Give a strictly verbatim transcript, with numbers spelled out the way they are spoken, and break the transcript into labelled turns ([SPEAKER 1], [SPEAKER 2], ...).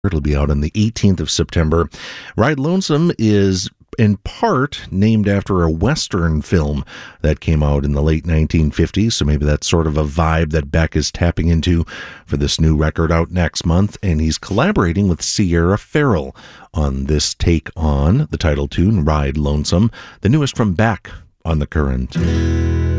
[SPEAKER 1] It'll be out on the eighteenth of September. Ride Lonesome is in part named after a Western film that came out in the late nineteen fifties, so maybe that's sort of a vibe that Beck is tapping into for this new record out next month, and he's collaborating with Sierra Farrell on this take on the title tune, Ride Lonesome, the newest from Beck on The Current.